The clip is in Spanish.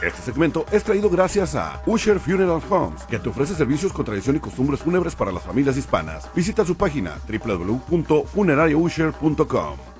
Este segmento es traído gracias a Usher Funeral Homes, que te ofrece servicios con tradición y costumbres fúnebres para las familias hispanas. Visita su página www.funerariausher.com.